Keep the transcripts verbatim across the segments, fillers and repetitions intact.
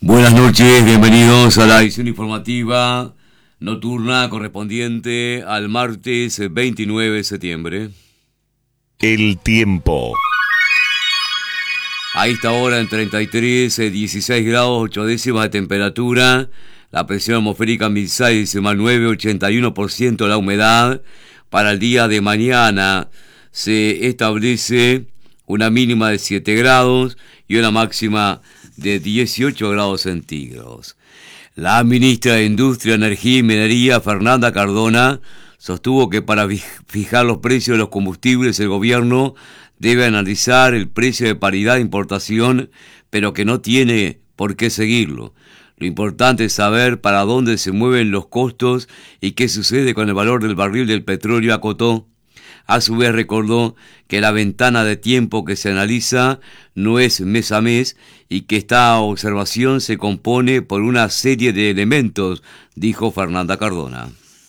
Buenas noches, bienvenidos a la edición informativa nocturna correspondiente al martes veintinueve de septiembre. El tiempo. A esta hora en treinta y tres, dieciséis grados, ocho décimas de temperatura, la presión atmosférica en mil seis más nueve, ochenta y uno por ciento la humedad. Para el día de mañana se establece una mínima de siete grados y una máxima de dieciocho grados centígrados. La ministra de Industria, Energía y Minería, Fernanda Cardona, sostuvo que para fijar los precios de los combustibles el gobierno debe analizar el precio de paridad de importación, pero que no tiene por qué seguirlo. Lo importante es saber para dónde se mueven los costos y qué sucede con el valor del barril del petróleo, acotó. A su vez recordó que la ventana de tiempo que se analiza no es mes a mes y que esta observación se compone por una serie de elementos, dijo Fernanda Cardona.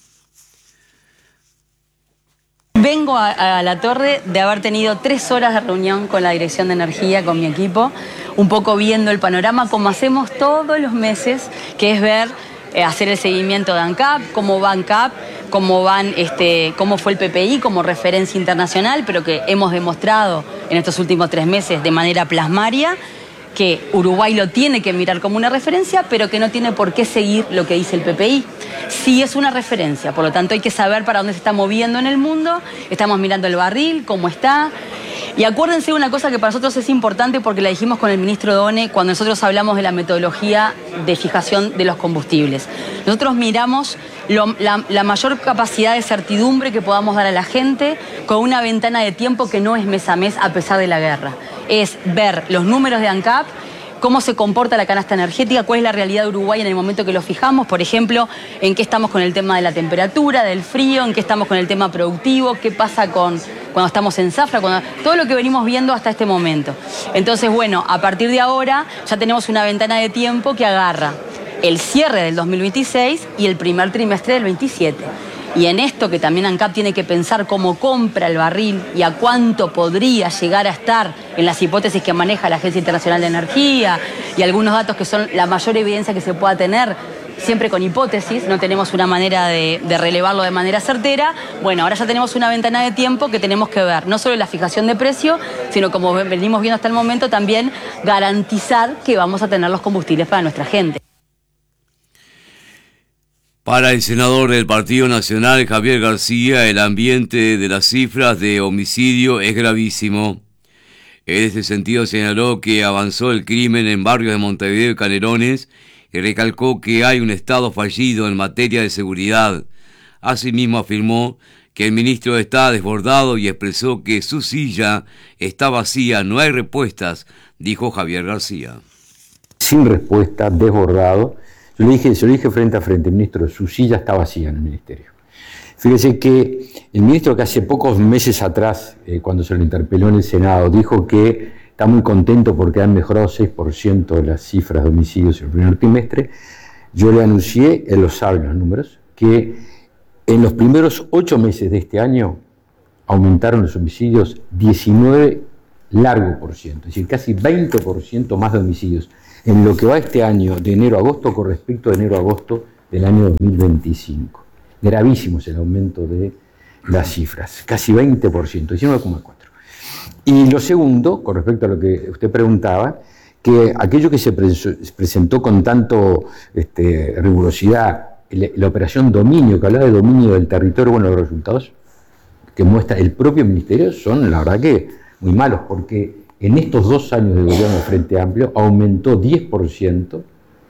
Vengo a, a la torre de haber tenido tres horas de reunión con la Dirección de Energía, con mi equipo, un poco viendo el panorama como hacemos todos los meses, que es ver, eh, hacer el seguimiento de ANCAP, cómo va ANCAP, cómo van, este, cómo fue el P P I como referencia internacional, pero que hemos demostrado en estos últimos tres meses de manera plasmaria que Uruguay lo tiene que mirar como una referencia, pero que no tiene por qué seguir lo que dice el P P I. Sí es una referencia, por lo tanto hay que saber para dónde se está moviendo en el mundo. Estamos mirando el barril, cómo está. Y acuérdense de una cosa que para nosotros es importante porque la dijimos con el ministro Done cuando nosotros hablamos de la metodología de fijación de los combustibles. Nosotros miramos lo, la, la mayor capacidad de certidumbre que podamos dar a la gente con una ventana de tiempo que no es mes a mes a pesar de la guerra. Es ver los números de ANCAP, cómo se comporta la canasta energética, cuál es la realidad de Uruguay en el momento que lo fijamos, por ejemplo, en qué estamos con el tema de la temperatura, del frío, en qué estamos con el tema productivo, qué pasa con cuando estamos en zafra, cuando, todo lo que venimos viendo hasta este momento. Entonces, bueno, a partir de ahora ya tenemos una ventana de tiempo que agarra el cierre del dos mil veintiséis y el primer trimestre del veintisiete. Y en esto que también ANCAP tiene que pensar cómo compra el barril y a cuánto podría llegar a estar en las hipótesis que maneja la Agencia Internacional de Energía y algunos datos que son la mayor evidencia que se pueda tener, siempre con hipótesis, no tenemos una manera de, de relevarlo de manera certera. Bueno, ahora ya tenemos una ventana de tiempo que tenemos que ver, no solo la fijación de precio, sino como venimos viendo hasta el momento, también garantizar que vamos a tener los combustibles para nuestra gente. Para el senador del Partido Nacional, Javier García, el ambiente de las cifras de homicidio es gravísimo. En este sentido señaló que avanzó el crimen en barrios de Montevideo y Canelones y recalcó que hay un Estado fallido en materia de seguridad. Asimismo afirmó que el ministro está desbordado y expresó que su silla está vacía, no hay respuestas, dijo Javier García. Sin respuesta, desbordado. Yo le dije, se lo dije frente a frente, ministro, su silla está vacía en el ministerio. Fíjese que el ministro que hace pocos meses atrás, eh, cuando se lo interpeló en el Senado, dijo que está muy contento porque han mejorado seis por ciento las cifras de homicidios en el primer trimestre. Yo le anuncié, él lo sabe los números, que en los primeros ocho meses de este año aumentaron los homicidios diecinueve largo por ciento, es decir, casi veinte por ciento más de homicidios en lo que va este año, de enero a agosto, con respecto a enero a agosto del año dos mil veinticinco. Gravísimo es el aumento de las cifras, casi veinte por ciento, diecinueve coma cuatro por ciento. Y lo segundo, con respecto a lo que usted preguntaba, que aquello que se pre presentó con tanto este, rigurosidad, la, la operación Dominio, que hablaba de dominio del territorio, bueno, los resultados que muestra el propio ministerio son, la verdad que, muy malos, porque en estos dos años de gobierno de Frente Amplio aumentó diez por ciento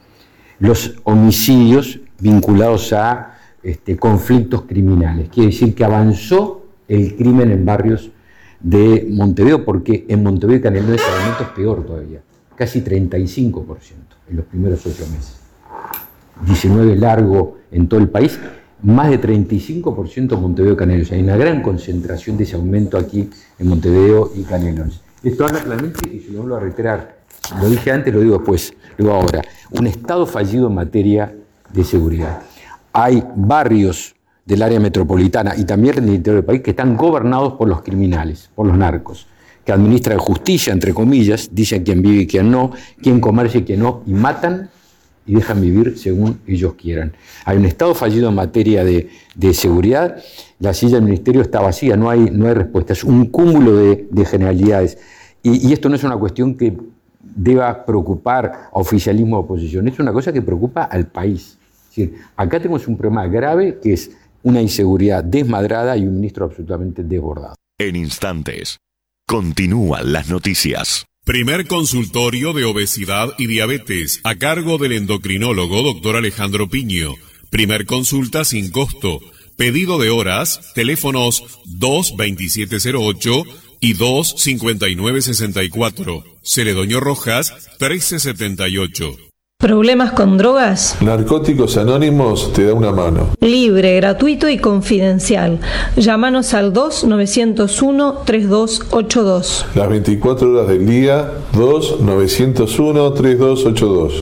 los homicidios vinculados a este, conflictos criminales. Quiere decir que avanzó el crimen en barrios de Montevideo, porque en Montevideo y Canelones ese aumento es peor todavía, casi treinta y cinco por ciento en los primeros ocho meses. diecinueve largo en todo el país, más de treinta y cinco por ciento Montevideo y Canelones. Hay una gran concentración de ese aumento aquí en Montevideo y Canelones. Esto habla claramente, y se lo vuelvo a reiterar, lo dije antes, lo digo después, lo digo ahora, un Estado fallido en materia de seguridad. Hay barrios del área metropolitana y también del interior del país que están gobernados por los criminales, por los narcos, que administra justicia, entre comillas, dicen quién vive y quién no, quién comercia y quién no, y matan y dejan vivir según ellos quieran. Hay un Estado fallido en materia de, de seguridad, la silla del Ministerio está vacía, no hay, no hay respuesta, es un cúmulo de, de generalidades. Y, y esto no es una cuestión que deba preocupar a oficialismo o oposición, es una cosa que preocupa al país. Es decir, acá tenemos un problema grave que es una inseguridad desmadrada y un ministro absolutamente desbordado. En instantes, continúan las noticias. Primer consultorio de obesidad y diabetes a cargo del endocrinólogo doctor Alejandro Piño. Primer consulta sin costo. Pedido de horas, teléfonos dos veintisiete cero ocho y dos cincuenta y nueve sesenta y cuatro. Celedonio Rojas, trece setenta y ocho. ¿Problemas con drogas? Narcóticos Anónimos te da una mano. Libre, gratuito y confidencial. Llámanos al dos nueve cero uno tres dos ocho dos. Las veinticuatro horas del día, dos nueve cero uno tres dos ocho dos.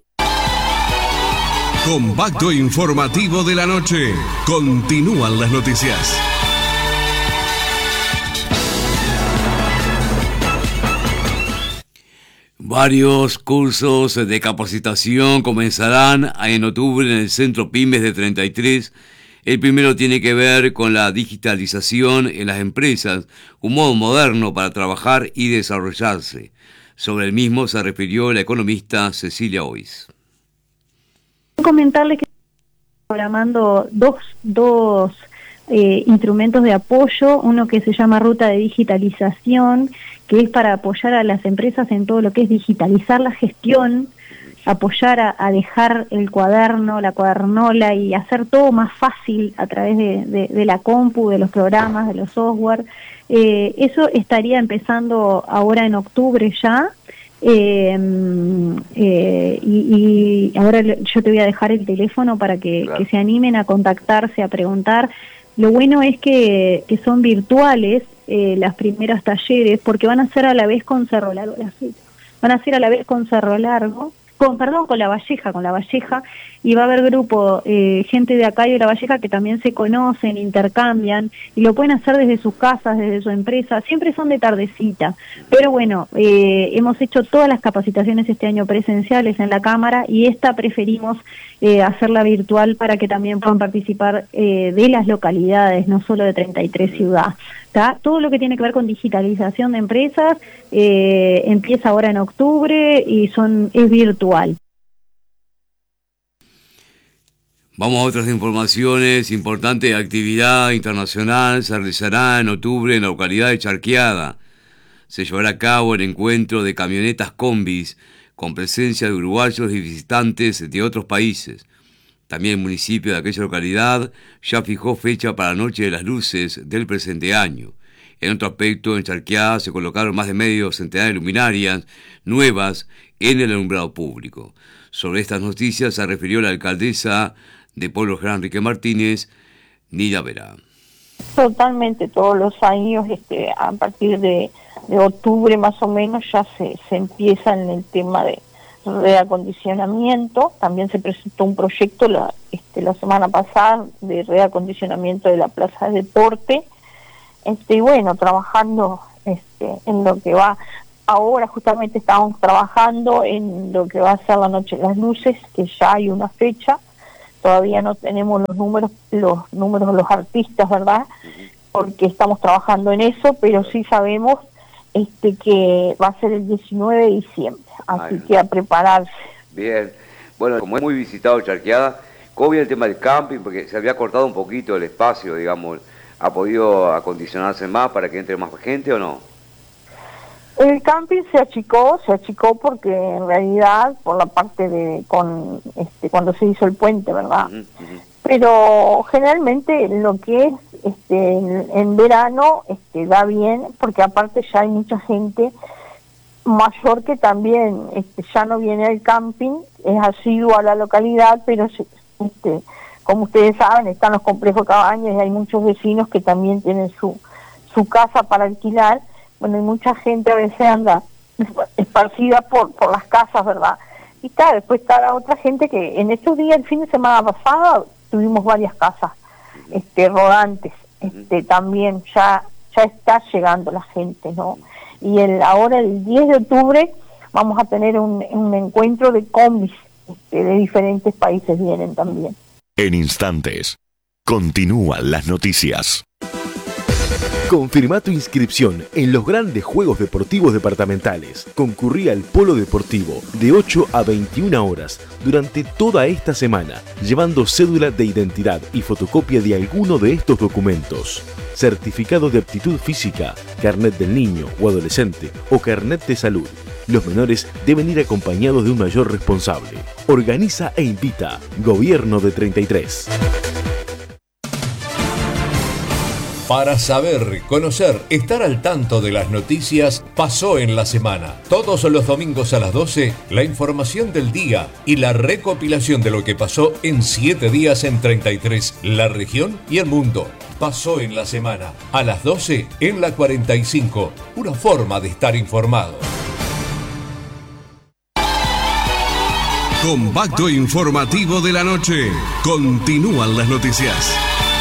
Compacto informativo de la noche. Continúan las noticias. Varios cursos de capacitación comenzarán en octubre en el Centro Pymes de treinta y tres. El primero tiene que ver con la digitalización en las empresas, un modo moderno para trabajar y desarrollarse. Sobre el mismo se refirió la economista Cecilia Ois. Comentarle que estamos programando dos, dos eh, instrumentos de apoyo, uno que se llama Ruta de Digitalización, que es para apoyar a las empresas en todo lo que es digitalizar la gestión, apoyar a, a dejar el cuaderno, la cuadernola y hacer todo más fácil a través de, de, de la compu, de los programas, de los software. Eh, eso estaría empezando ahora en octubre ya. Eh, eh, y, y ahora yo te voy a dejar el teléfono para que, claro, que se animen a contactarse, a preguntar. Lo bueno es que, que son virtuales eh, las primeras talleres, porque van a ser a la vez con Cerro Largo, van a ser a la vez con Cerro Largo, con, perdón, con La Valleja, con La Valleja, y va a haber grupo, eh, gente de acá y de La Valleja que también se conocen, intercambian, y lo pueden hacer desde sus casas, desde su empresa, siempre son de tardecita, pero bueno, eh, hemos hecho todas las capacitaciones este año presenciales en la Cámara, y esta preferimos eh, hacerla virtual para que también puedan participar eh, de las localidades, no solo de treinta y tres ciudades. ¿Tá? Todo lo que tiene que ver con digitalización de empresas eh, empieza ahora en octubre y son es virtual. Vamos a otras informaciones. Importante actividad internacional se realizará en octubre en la localidad de Charqueada. Se llevará a cabo el encuentro de camionetas combis con presencia de uruguayos y visitantes de otros países. También el municipio de aquella localidad ya fijó fecha para la Noche de las Luces del presente año. En otro aspecto, en Charqueada se colocaron más de medio centenar de luminarias nuevas en el alumbrado público. Sobre estas noticias se refirió la alcaldesa de Pueblo General Enrique Martínez, Nida Vera. Totalmente, todos los años, este, a partir de, de octubre más o menos, ya se, se empieza en el tema de reacondicionamiento. También se presentó un proyecto la, este, la semana pasada de reacondicionamiento de la plaza de deporte, este, y bueno, trabajando este, en lo que va, ahora justamente estamos trabajando en lo que va a ser la Noche de las Luces, que ya hay una fecha, todavía no tenemos los números, los números de los artistas, ¿verdad? Porque estamos trabajando en eso, pero sí sabemos este que va a ser el diecinueve de diciembre, así Ay, que a prepararse. Bien, bueno, como es muy visitado Charqueada, ¿cómo viene el tema del camping? Porque se había cortado un poquito el espacio, digamos, ¿ha podido acondicionarse más para que entre más gente o no? El camping se achicó, se achicó porque en realidad por la parte de con este cuando se hizo el puente, ¿verdad? Uh-huh, uh-huh. Pero generalmente lo que es este en, en verano este va bien, porque aparte ya hay mucha gente mayor que también este ya no viene al camping, es asiduo a la localidad, pero este como ustedes saben están los complejos de cabañas y hay muchos vecinos que también tienen su su casa para alquilar. Bueno, hay mucha gente a veces anda esparcida por por las casas, ¿verdad? Y está, después está la otra gente que en estos días, el fin de semana pasado, tuvimos varias casas este rodantes, este también ya ya está llegando la gente, ¿no? y el, ahora el diez de octubre vamos a tener un, un encuentro de combis este, de diferentes países vienen también. En instantes, continúan las noticias. Confirma tu inscripción en los grandes Juegos Deportivos Departamentales. Concurrí al Polo Deportivo de ocho a veintiuna horas durante toda esta semana, llevando cédula de identidad y fotocopia de alguno de estos documentos. Certificado de aptitud física, carnet del niño o adolescente o carnet de salud. Los menores deben ir acompañados de un mayor responsable. Organiza e invita Gobierno de treinta y tres. Para saber, conocer, estar al tanto de las noticias, pasó en la semana. Todos los domingos a las doce, la información del día y la recopilación de lo que pasó en siete días en treinta y tres, la región y el mundo. Pasó en la semana, a las doce en la cuarenta y cinco. Una forma de estar informado. Compacto informativo de la noche. Continúan las noticias.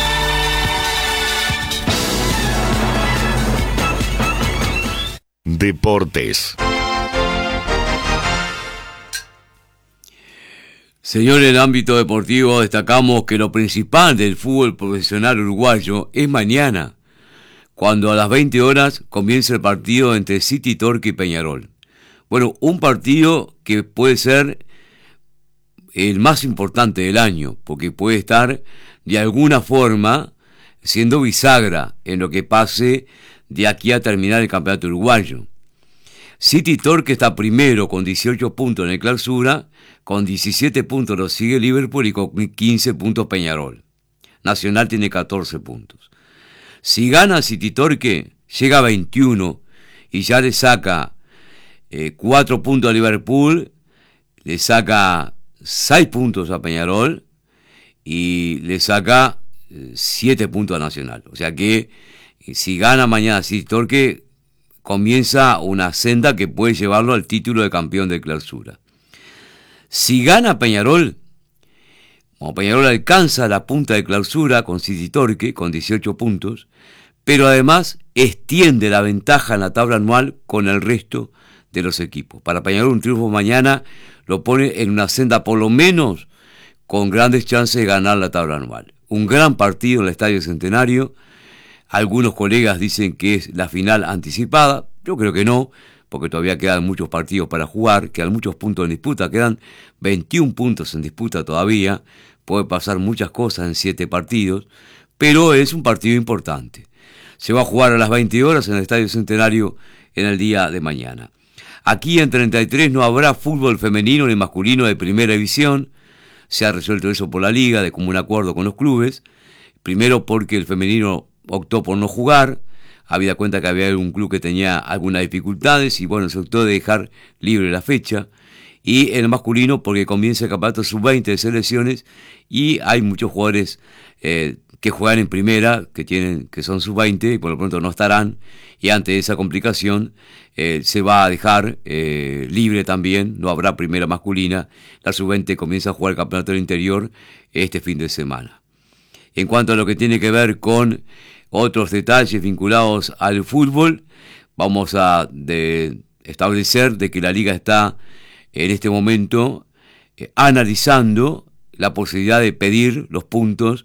Deportes. Señor, en el ámbito deportivo destacamos que lo principal del fútbol profesional uruguayo es mañana, cuando a las veinte horas comienza el partido entre City Torque y Peñarol. Bueno, un partido que puede ser el más importante del año, porque puede estar de alguna forma siendo bisagra en lo que pase de aquí a terminar el campeonato uruguayo. City Torque está primero con dieciocho puntos en el clausura, con diecisiete puntos lo sigue Liverpool y con quince puntos Peñarol. Nacional tiene catorce puntos. Si gana City Torque, llega a veintiuno y ya le saca eh, cuatro puntos a Liverpool, le saca seis puntos a Peñarol y le saca eh, siete puntos a Nacional. O sea que si gana mañana City Torque, comienza una senda que puede llevarlo al título de campeón de clausura. Si gana Peñarol, como Peñarol alcanza la punta de clausura con City Torque, con dieciocho puntos, pero además extiende la ventaja en la tabla anual con el resto de los equipos. Para Peñarol un triunfo mañana lo pone en una senda por lo menos con grandes chances de ganar la tabla anual. Un gran partido en el Estadio Centenario. Algunos colegas dicen que es la final anticipada. Yo creo que no, porque todavía quedan muchos partidos para jugar, quedan muchos puntos en disputa, quedan veintiún puntos en disputa todavía. Puede pasar muchas cosas en siete partidos, pero es un partido importante. Se va a jugar a las veinte horas en el Estadio Centenario en el día de mañana. Aquí en treinta y tres no habrá fútbol femenino ni masculino de primera división. Se ha resuelto eso por la liga, de común acuerdo con los clubes. Primero porque el femenino optó por no jugar, habida cuenta que había algún club que tenía algunas dificultades y bueno, se optó de dejar libre la fecha. Y el masculino porque comienza el campeonato sub veinte de selecciones y hay muchos jugadores eh, que juegan en primera, que tienen que son sub veinte y por lo pronto no estarán, y ante esa complicación eh, se va a dejar eh, libre también, no habrá primera masculina. La sub veinte comienza a jugar el campeonato del interior este fin de semana. En cuanto a lo que tiene que ver con otros detalles vinculados al fútbol, vamos a de establecer de que la liga está en este momento eh, analizando la posibilidad de pedir los puntos